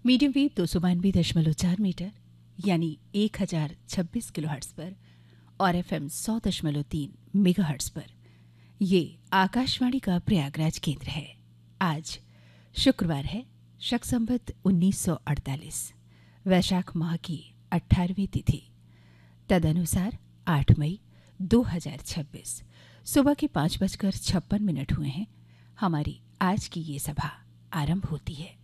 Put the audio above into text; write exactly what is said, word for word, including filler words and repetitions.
Medium wave दो सौ बानवे दशमलव चार मीटर यानी एक हजार छब्बीस किलो हर्ट्स पर और एफ एम सौ दशमलव तीन मेगा हर्ट्स पर ये आकाशवाणी का प्रयागराज केंद्र है। आज शुक्रवार है, शक संवत उन्नीस सौ अड़तालीस, वैशाख माह की अठारहवीं तिथि, तदनुसार आठ मई दो हजार छब्बीस। सुबह के पाँच बजकर छप्पन मिनट हुए हैं। हमारी आज की ये सभा आरंभ होती है।